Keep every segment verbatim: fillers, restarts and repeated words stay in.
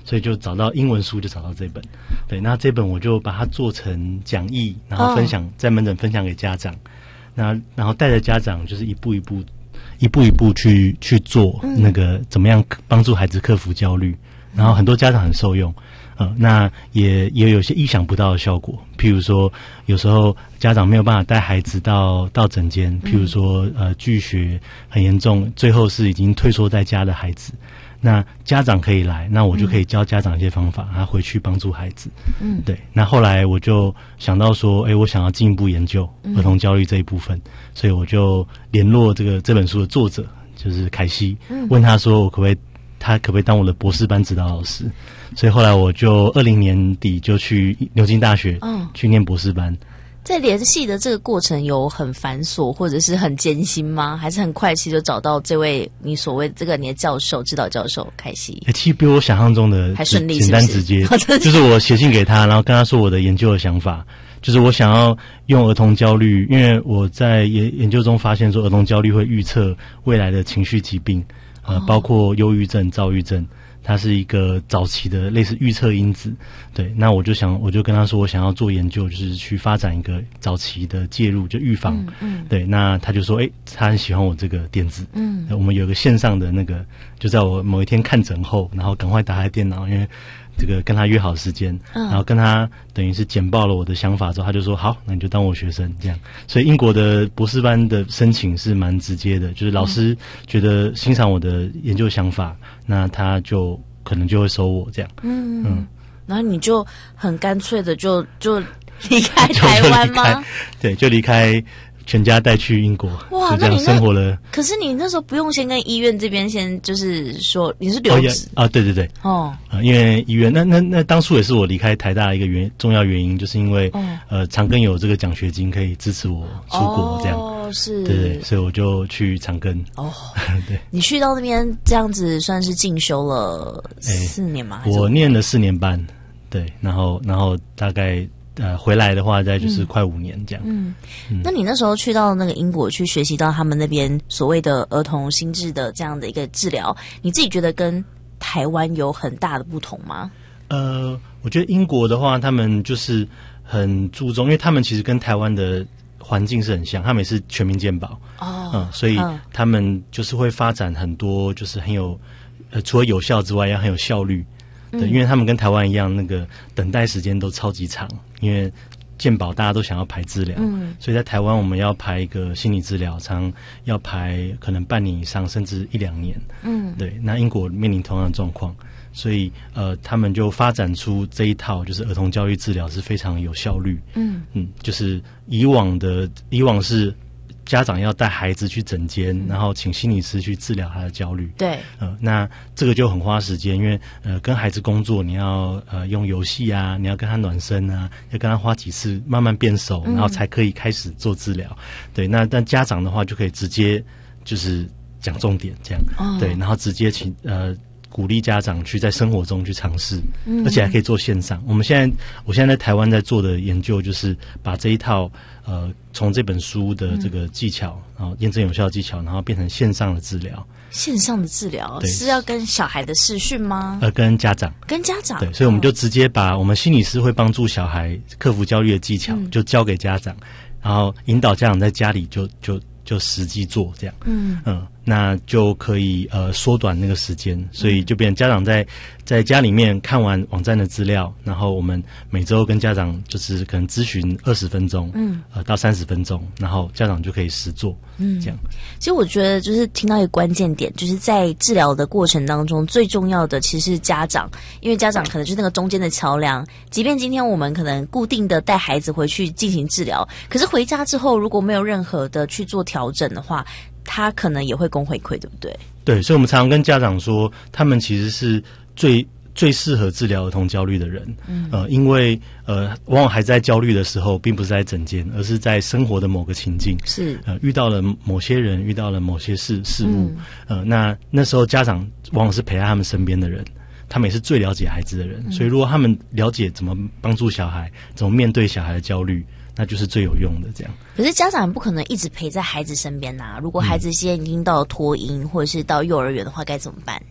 所以就找到英文书，就找到这本。对，那这本我就把它做成讲义，然后分享、哦、在门诊分享给家长。那然后带着家长就是一步一步、一步一步去去做那个怎么样帮助孩子克服焦虑，嗯、然后很多家长很受用。呃，那也也有些意想不到的效果，譬如说，有时候家长没有办法带孩子到到诊间，譬如说，呃，拒学很严重，最后是已经退缩在家的孩子，那家长可以来，那我就可以教家长一些方法，他回去帮助孩子。嗯，对。那后来我就想到说，哎，我想要进一步研究儿童焦虑这一部分，所以我就联络这个这本书的作者，就是凯西，问他说，我可不可以。他可不可以当我的博士班指导老师？所以后来我就二零年底就去牛津大学，嗯，去念博士班。 在联系的这个过程有很繁琐或者是很艰辛吗？还是很快期就找到这位你所谓这个你的教授指导教授凯西？ 其实比我想象中的还顺利， 简单直接。就是我写信给他，然后跟他说我的研究的想法，就是我想要用儿童焦虑，因为我在研研究中发现说儿童焦虑会预测未来的情绪疾病。呃，包括忧郁症、躁郁症，它是一个早期的类似预测因子。对，那我就想，我就跟他说，我想要做研究，就是去发展一个早期的介入，就预防。嗯，嗯对，那他就说，哎、欸，他很喜欢我这个点子。嗯，我们有个线上的那个，就在我某一天看诊后，然后赶快打开电脑，因为这个跟他约好时间，嗯、然后跟他等于是简报了我的想法之后，他就说好，那你就当我学生这样。所以英国的博士班的申请是蛮直接的，就是老师觉得欣赏我的研究想法，那他就可能就会收我这样。嗯嗯， 然后你就很干脆的就就离开台湾吗？ 对，就离开。全家带去英国，哇，就这样生活了。 可是你那时候不用先跟医院这边先，就是说你是留职、 哦、啊？对对对，哦，啊、因为医院那那那当初也是我离开台大的一个原重要原因，就是因为、哦、呃长庚有这个奖学金可以支持我出国，这样哦是， 对对，所以我就去长庚。哦，对， 你去到那边这样子算是进修了四年吗？ 我念了四年半，对，然后然后大概。呃，回来的话，大概就是快五年这样。嗯， 嗯那你那时候去到那个英国去学习到他们那边所谓的儿童心智的这样的一个治疗，你自己觉得跟台湾有很大的不同吗？ 呃，我觉得英国的话，他们就是很注重，因为他们其实跟台湾的环境是很像，他们也是全民健保哦，嗯，所以他们就是会发展很多，就是很有呃，除了有效之外，要很有效率。对，因为他们跟台湾一样，那个等待时间都超级长，因为健保大家都想要排治疗，嗯，所以在台湾我们要排一个心理治疗，常要排可能半年以上，甚至一两年，嗯，对。那英国面临同样的状况，所以呃，他们就发展出这一套，就是儿童焦虑治疗是非常有效率，嗯嗯，就是以往的以往是。家长要带孩子去诊间，然后请心理师去治疗他的焦虑。 对， 呃，那这个就很花时间，因为呃，跟孩子工作，你要呃用游戏啊，你要跟他暖身啊，要跟他花几次慢慢变熟，然后才可以开始做治疗。嗯、对，那但家长的话就可以直接就是讲重点这样，哦、对，然后直接请呃。鼓励家长去在生活中去尝试，嗯、而且还可以做线上。我们现在，我现在在台湾在做的研究，就是把这一套呃，从这本书的这个技巧，嗯、然后验证有效技巧，然后变成线上的治疗。 线上的治疗是要跟小孩的视讯吗？ 呃，跟家长， 跟家长。 对，所以我们就直接把我们心理师会帮助小孩克服焦虑的技巧，嗯、就交给家长，然后引导家长在家里就就。就实际做这样，嗯嗯，那就可以呃缩短那个时间，所以就变成家长在在家里面看完网站的资料，然后我们每周跟家长就是可能咨询二十分钟，嗯，呃到三十分钟，然后家长就可以实做，嗯，这样。 其实我觉得就是听到一个关键点，就是在治疗的过程当中，最重要的其实是家长，因为家长可能就是那个中间的桥梁。即便今天我们可能固定的带孩子回去进行治疗，可是回家之后如果没有任何的去做调整的话，他可能也会供回馈，对不对？ 对，所以我们常常跟家长说，他们其实是最最适合治疗儿童焦虑的人，嗯，呃，因为呃，往往还在焦虑的时候，并不是在诊间，而是在生活的某个情境， 是呃，遇到了某些人，遇到了某些事事物，嗯、呃，那那时候家长往往是陪在他们身边的人。他们也是最了解孩子的人，嗯、所以如果他们了解怎么帮助小孩，怎么面对小孩的焦虑，那就是最有用的。这样， 可是家长不可能一直陪在孩子身边呐、啊。如果孩子现在已经到了托婴、嗯、或者是到幼儿园的话，该怎么办？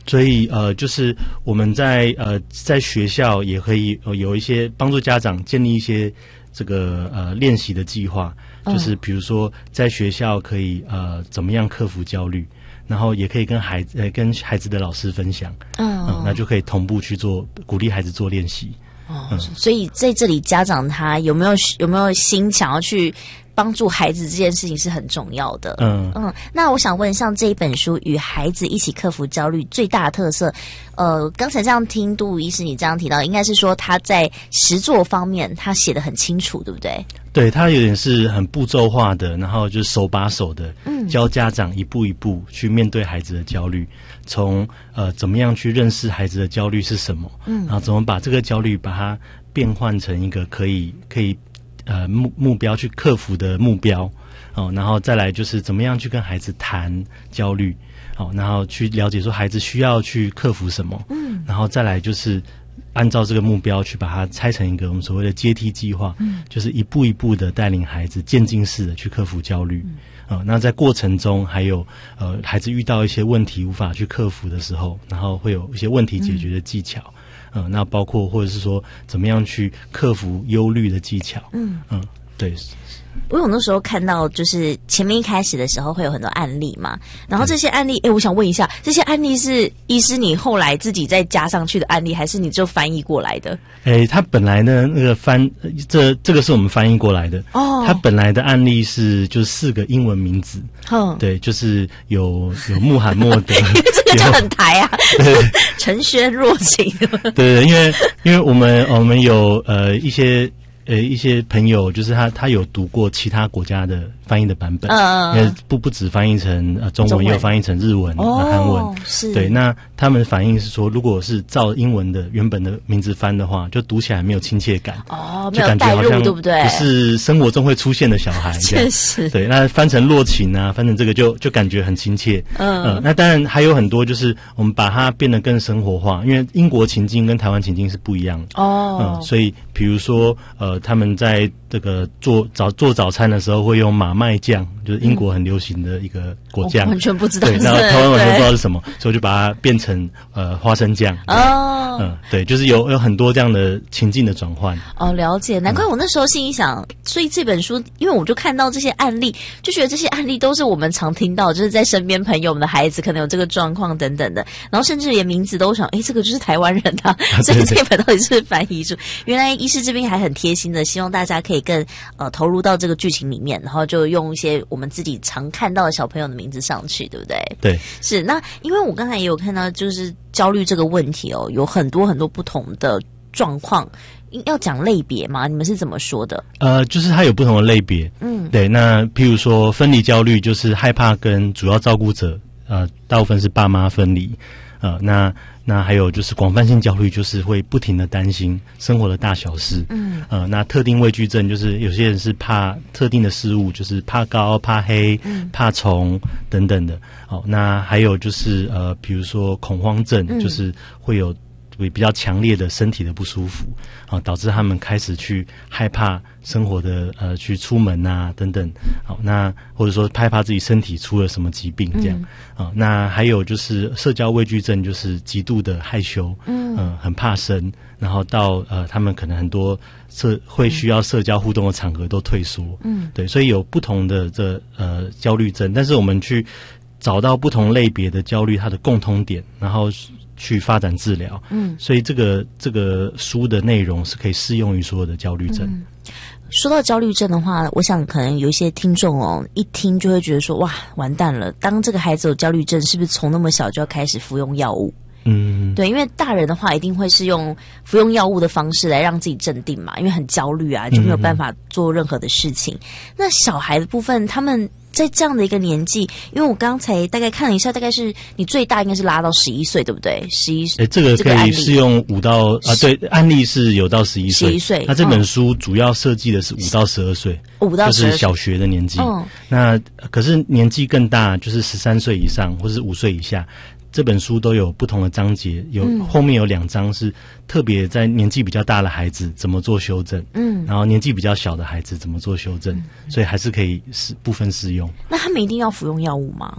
所以呃，就是我们在呃在学校也可以、呃、有一些帮助家长建立一些这个呃练习的计划，就是比如说在学校可以呃怎么样克服焦虑，然后也可以跟孩子呃跟孩子的老师分享，嗯、呃，那就可以同步去做，鼓励孩子做练习。 哦、嗯，所以在这里家长他有没有有没有心想要去帮助孩子这件事情是很重要的。嗯嗯，那我想问，像这一本书《与孩子一起克服焦虑》最大的特色，呃，刚才这样听杜医师你这样提到，应该是说他在实作方面他写得很清楚，对不对？ 对，他有点是很步骤化的，然后就是手把手的，嗯，教家长一步一步去面对孩子的焦虑，从呃怎么样去认识孩子的焦虑是什么，嗯，然后怎么把这个焦虑把它变换成一个可以可以呃目目标去克服的目标，哦，然后再来就是怎么样去跟孩子谈焦虑，好，然后去了解说孩子需要去克服什么，嗯，然后再来就是按照这个目标去把它拆成一个我们所谓的阶梯计划，嗯，就是一步一步的带领孩子渐进式的去克服焦虑，嗯，呃，那在过程中还有呃孩子遇到一些问题无法去克服的时候，然后会有一些问题解决的技巧，嗯，呃，那包括或者是说怎么样去克服忧虑的技巧，嗯嗯，对。 我有那时候看到，就是前面一开始的时候会有很多案例嘛，然后这些案例，哎，我想问一下，这些案例是医师你后来自己再加上去的案例，还是你就翻译过来的？ 哎，他本来呢那个翻，这这个是我们翻译过来的哦。他本来的案例是就是四个英文名字，嗯，对，就是有有穆罕默德， 因为这个就很台啊，陈轩若晴， 对对，因为因为我们我们有呃一些。呃，一些朋友就是他，他有读过其他国家的翻译的版本，嗯，因为不不只翻译成呃中文，也有翻译成日文、哦、韩文，是对。那他们反映是说，如果是照英文的原本的名字翻的话，就读起来没有亲切感， 哦，没有代入，对不对？ 不是生活中会出现的小孩， 确实， 对。那翻成若晴啊，翻成这个就就感觉很亲切，嗯、呃。那当然还有很多，就是我们把它变得更生活化，因为英国情境跟台湾情境是不一样的，哦，嗯、呃，所以比如说呃。他们在这个做早做早餐的时候会用马麦酱，就是英国很流行的一个果酱， 嗯、完全不知道， 对，然后台湾完全不知道是什么，所以我就把它变成呃花生酱。哦，嗯，对，就是有有很多这样的情境的转换。 哦，了解，难怪我那时候心里想，嗯、所以这本书，因为我就看到这些案例，就觉得这些案例都是我们常听到，就是在身边朋友们的孩子可能有这个状况等等的，然后甚至连名字都想，哎，这个就是台湾人啊，所以这本到底是翻译书？原来医师这边还很贴心的，希望大家可以更呃投入到这个剧情里面，然后就用一些我们自己常看到的小朋友的名字上去，对不对？ 对， 是。那因为我刚才也有看到，就是焦虑这个问题哦，有很多很多不同的状况，要讲类别吗？你们是怎么说的？ 呃，就是它有不同的类别，嗯，对。那譬如说分离焦虑，就是害怕跟主要照顾者，呃，大部分是爸妈分离，呃，那。那还有就是广泛性焦虑，就是会不停的担心生活的大小事。嗯，呃，那特定畏惧症就是有些人是怕特定的事物，就是怕高、怕黑、嗯、怕虫等等的。哦，那还有就是呃，比如说恐慌症，嗯、就是会有比较强烈的身体的不舒服，啊，导致他们开始去害怕生活的呃，去出门啊等等。好，那或者说害怕自己身体出了什么疾病这样。嗯、啊，那还有就是社交畏惧症，就是极度的害羞，嗯、呃，很怕生，然后到呃，他们可能很多社会需要社交互动的场合都退缩。嗯，对，所以有不同的这呃焦虑症，但是我们去找到不同类别的焦虑它的共通点，然后去发展治疗。嗯，所以这个这个书的内容是可以适用于所有的焦虑症。嗯， 说到焦虑症的话，我想可能有一些听众哦，一听就会觉得说，哇，完蛋了！当这个孩子有焦虑症，是不是从那么小就要开始服用药物？嗯，对，因为大人的话一定会是用服用药物的方式来让自己镇定嘛，因为很焦虑啊，就没有办法做任何的事情。嗯、那小孩的部分，他们在这样的一个年纪，因为我刚才大概看了一下，大概是你最大应该是拉到十一岁，对不对？十一岁， 这个可以适用五到啊，对，案例是有到十一岁。 十一岁， 那这本书主要设计的是五到十二岁， 五到就是小学的年纪。嗯，那可是年纪更大，就是十三岁以上或是五岁以下。这本书都有不同的章节，有、嗯、后面有两章是特别在年纪比较大的孩子怎么做修正，嗯，然后年纪比较小的孩子怎么做修正，嗯、所以还是可以是部分适用。 那他们一定要服用药物吗？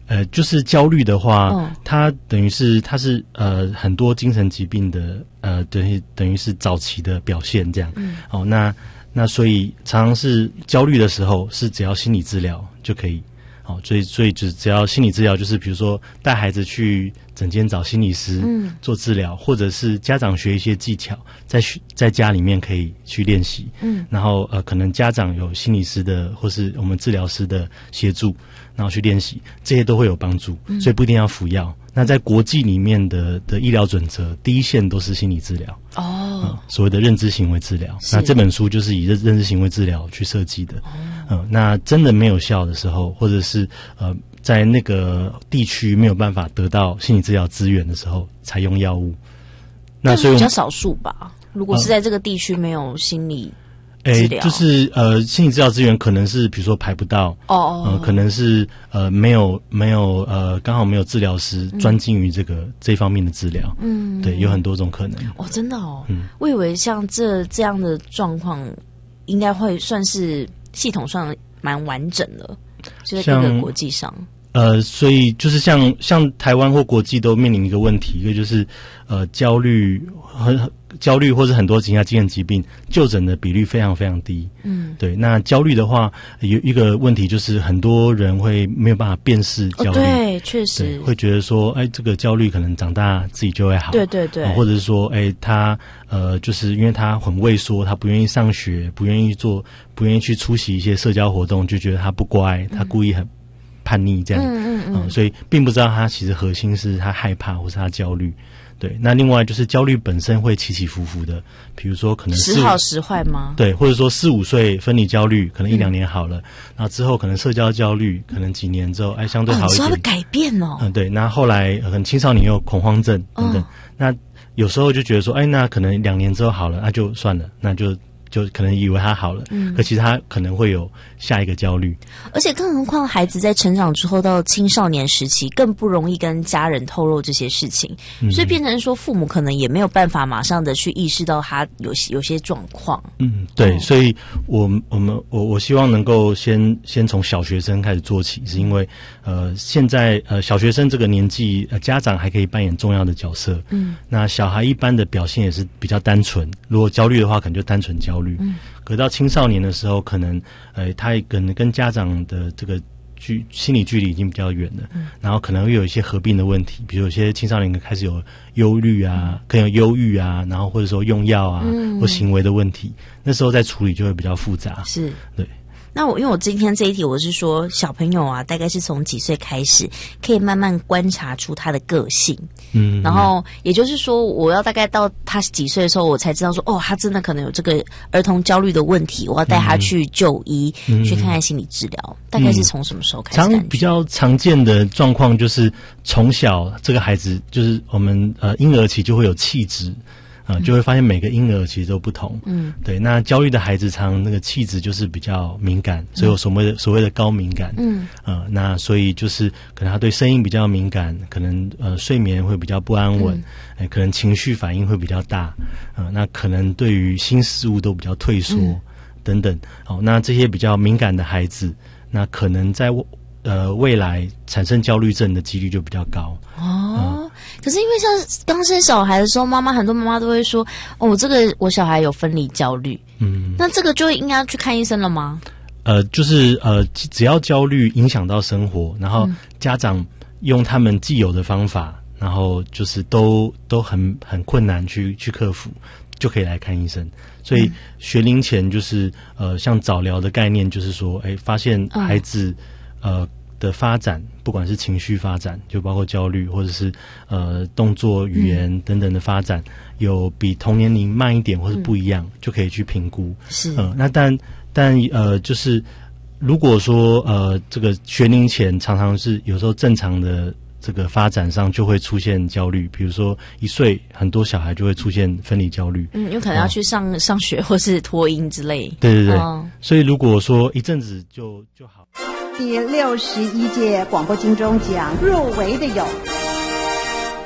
呃，就是焦虑的话， 嗯、 它等于是它是呃很多精神疾病的呃等于等于是早期的表现这样。嗯、哦，那那所以常常是焦虑的时候，是只要心理治疗就可以。哦，所以所以只只要心理治疗，就是比如说带孩子去诊间找心理师做治疗，嗯、或者是家长学一些技巧，在在家里面可以去练习。嗯，然后呃，可能家长有心理师的或是我们治疗师的协助，然后去练习，这些都会有帮助。嗯、所以不一定要服药。那在国际里面的的医疗准则，第一线都是心理治疗哦、呃，所谓的认知行为治疗。那这本书就是以认认知行为治疗去设计的。哦，呃，那真的没有效的时候，或者是呃在那个地区没有办法得到心理治疗资源的时候，才用药物。那所以比较少数吧。如果是在这个地区没有心理。 诶，就是呃，心理治疗资源可能是比如说排不到哦哦，呃，可能是呃没有没有呃刚好没有治疗师专精于这个、嗯、这方面的治疗，嗯，对，有很多种可能。 哦，真的哦，嗯，我以为像这这样的状况，应该会算是系统上蛮完整的，就在各个国际上。 呃，所以就是像像台湾或国际都面临一个问题，一个就是呃焦虑很焦虑或是很多其他精神疾病就诊的比率非常非常低。嗯，对。那焦虑的话，有一个问题就是很多人会没有办法辨识焦虑，哦、 对，确实会觉得说，哎，这个焦虑可能长大自己就会好。 对对对， 呃、或者是说，哎，他呃，就是因为他很畏缩，他不愿意上学，不愿意做，不愿意去出席一些社交活动，就觉得他不乖，他故意很。叛逆这样，嗯嗯嗯、呃，所以并不知道他其实核心是他害怕或是他焦虑，对。那另外就是焦虑本身会起起伏伏的，比如说可能时好时坏吗？ 对，或者说四五岁分离焦虑，可能一两年好了，嗯、然后之后可能社交焦虑，可能几年之后哎相对好一点， 哦、会改变哦。 嗯，对。那后来可能青少年有恐慌症等等，哦、那有时候就觉得说，哎，那可能两年之后好了，那就算了，那就。就可能以为他好了，嗯，可其实他可能会有下一个焦虑， 而且更何况孩子在成长之后到青少年时期，更不容易跟家人透露这些事情，嗯、所以变成说父母可能也没有办法马上的去意识到他有有些状况。 嗯，对，哦、所以我我们我我希望能够先先从小学生开始做起，是因为呃现在呃小学生这个年纪，呃家长还可以扮演重要的角色，嗯，那小孩一般的表现也是比较单纯，如果焦虑的话，可能就单纯焦虑。嗯，可到青少年的时候，可能呃，他可能跟家长的这个距心理距离已经比较远了，嗯、然后可能会有一些合并的问题，比如有些青少年开始有忧虑啊，嗯、可能有忧郁啊，然后或者说用药啊，嗯、或行为的问题，那时候在处理就会比较复杂。 是， 对。 那我因为我今天这一题我是说小朋友啊，大概是从几岁开始可以慢慢观察出他的个性，嗯，然后也就是说我要大概到他几岁的时候，我才知道说哦，他真的可能有这个儿童焦虑的问题，我要带他去就医，嗯、去看看心理治疗。大概是从什么时候开始？ 常比较常见的状况就是从小这个孩子就是我们呃婴儿期就会有气质。啊、呃，就会发现每个婴儿其实都不同。嗯，对。那焦虑的孩子常那个气质就是比较敏感，所以有所谓的所谓的高敏感。嗯，呃，那所以就是可能他对声音比较敏感，可能呃睡眠会比较不安稳，嗯、可能情绪反应会比较大。呃，那可能对于新事物都比较退缩、嗯、等等。好、哦，那这些比较敏感的孩子，那可能在呃未来产生焦虑症的几率就比较高。 哦。嗯，可是因为像刚生小孩的时候，妈妈很多妈妈都会说，哦，我这个我小孩有分离焦虑，嗯，那这个就应该去看医生了吗？ 呃，就是呃，只要焦虑影响到生活，然后家长用他们既有的方法，然后就是都都很很困难去去克服，就可以来看医生。所以学龄前就是呃，像早疗的概念，就是说，哎，发现孩子、嗯、呃。的发展，不管是情绪发展，就包括焦虑，或者是呃动作、语言等等的发展，嗯、有比同年龄慢一点或是不一样，嗯、就可以去评估。是，呃，那但但呃，就是如果说呃这个学龄前常常是有时候正常的这个发展上就会出现焦虑，比如说一岁很多小孩就会出现分离焦虑， 嗯，有可能要去上、哦、上学或是托婴之类。 对对对，哦、所以如果说一阵子就就好。 第六十一届广播金钟奖入围的有第六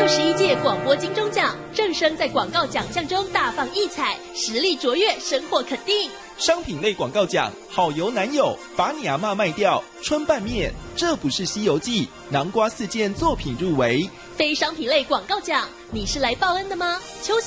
十一届广播金钟奖，正声在广告奖项中大放异彩，实力卓越，深获肯定。 商品类广告奖，好油男友，把你阿嬷卖掉，春拌面，这不是西游记，南瓜四件作品入围。 非商品类广告奖，你是来报恩的吗？秋